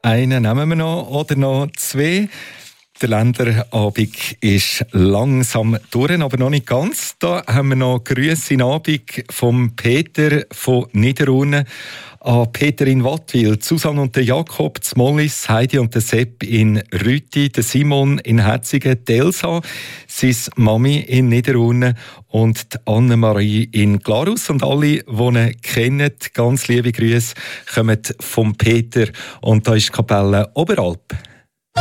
Einen nehmen wir noch oder noch zwei. Der Länderabend ist langsam durch, aber noch nicht ganz. Da haben wir noch Grüße in Abend vom Peter von Niederurne an Peter in Wattwil, Susanne und der Jakob, Mollis, Heidi und der Sepp in Rüti, der Simon in Herzigen, die Elsa, seine Mami in Niederurne und die Annemarie in Glarus. Und alle, die ihn kennen, ganz liebe Grüße, kommen vom Peter. Und da ist die Kapelle Oberalp.